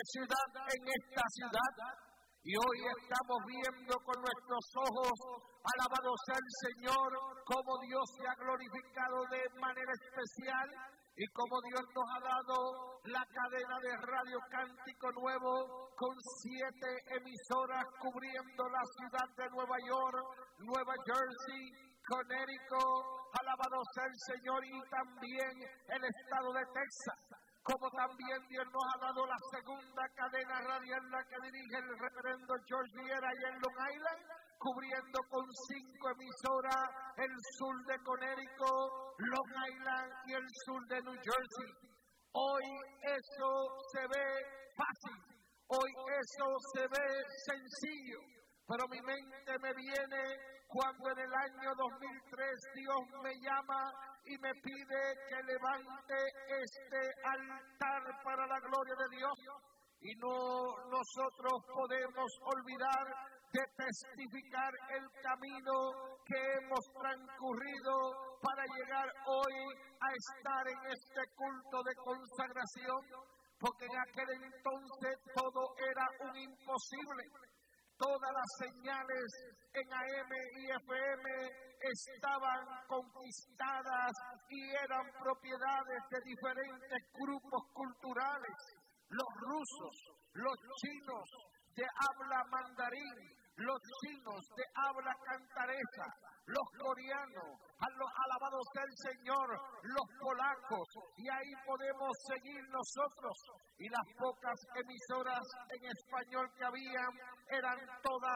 ciudad en esta ciudad. Y hoy estamos viendo con nuestros ojos, alabado sea el Señor, cómo Dios se ha glorificado de manera especial y cómo Dios nos ha dado la cadena de Radio Cántico Nuevo con 7 emisoras cubriendo la ciudad de Nueva York, Nueva Jersey, Connecticut, alabado sea el Señor, y también el estado de Texas. Como también Dios nos ha dado la segunda cadena radial, la que dirige el reverendo George Viera allá en Long Island, cubriendo con 5 emisoras el sur de Connecticut, Long Island y el sur de New Jersey. Hoy eso se ve fácil, hoy eso se ve sencillo, pero mi mente me viene cuando en el año 2003 Dios me llama y me pide que levante este altar para la gloria de Dios. Y nosotros podemos olvidar de testificar el camino que hemos transcurrido para llegar hoy a estar en este culto de consagración, porque en aquel entonces todo era un imposible. Todas las señales en AM y FM estaban conquistadas y eran propiedades de diferentes grupos culturales. Los rusos, los chinos de habla mandarín, los chinos de habla cantaresa, los coreanos, alabado sea el Señor, los polacos, y ahí podemos seguir nosotros. Y las pocas emisoras en español que habían eran todas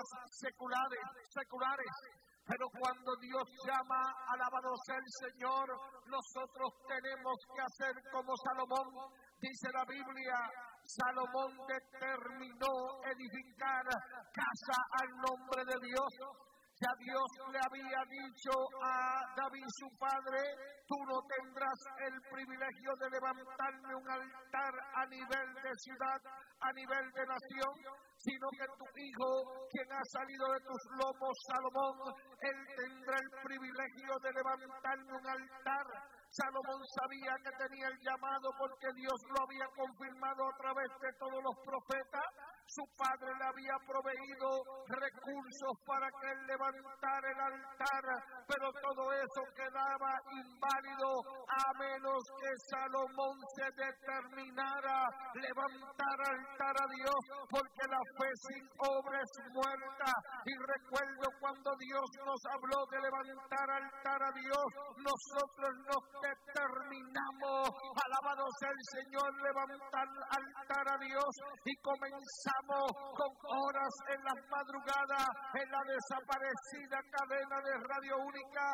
seculares. Pero cuando Dios llama, alabado sea el Señor, nosotros tenemos que hacer como Salomón. Dice la Biblia, Salomón determinó edificar casa al nombre de Dios. Ya Dios le había dicho a David su padre, tú no tendrás el privilegio de levantarme un altar a nivel de ciudad, a nivel de nación, sino que tu hijo, quien ha salido de tus lomos, Salomón, él tendrá el privilegio de levantarme un altar. Salomón sabía que tenía el llamado porque Dios lo había confirmado a través de todos los profetas. Su padre le había proveído recursos para que él levantara el altar, pero todo eso quedaba inválido a menos que Salomón se determinara levantar altar a Dios, porque la fe sin obra es muerta. Y recuerdo cuando Dios nos habló de levantar altar a Dios, nosotros nos determinamos, alabado sea el Señor, levantar altar a Dios, y comenzamos con horas en las madrugadas en la desaparecida cadena de Radio Única